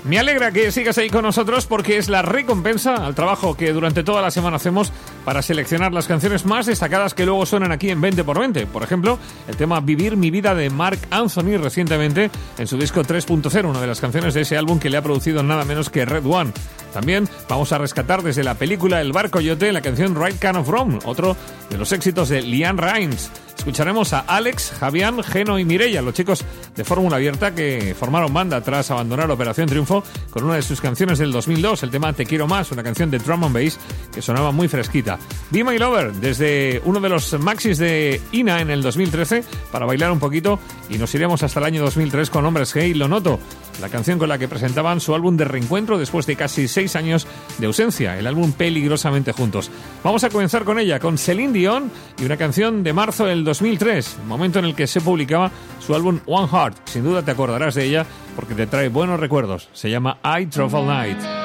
Me alegra que sigas ahí con nosotros porque es la recompensa al trabajo que durante toda la semana hacemos para seleccionar las canciones más destacadas que luego suenan aquí en 20x20. Por ejemplo, el tema Vivir mi vida de Marc Anthony recientemente en su disco 3.0, una de las canciones de ese álbum que le ha producido nada menos que Red One. También vamos a rescatar desde la película El Bar Coyote la canción Right Kind of Wrong, otro de los éxitos de LeAnn Rimes. Escucharemos a Alex, Javián, Geno y Mireia, los chicos de Fórmula Abierta que formaron banda tras abandonar Operación Triunfo con una de sus canciones del 2002, el tema Te Quiero Más, una canción de drum and bass que sonaba muy fresquita. Be My Lover, desde uno de los maxis de Ina en el 2013, para bailar un poquito, y nos iremos hasta el año 2003 con Hombres G y Lo Noto, la canción con la que presentaban su álbum de reencuentro después de casi 6 años de ausencia, el álbum Peligrosamente Juntos. Vamos a comenzar con ella, con Celine Dion y una canción de marzo del 2003, momento en el que se publicaba su álbum One Heart. Sin duda te acordarás de ella porque te trae buenos recuerdos. Se llama I Drove All Night.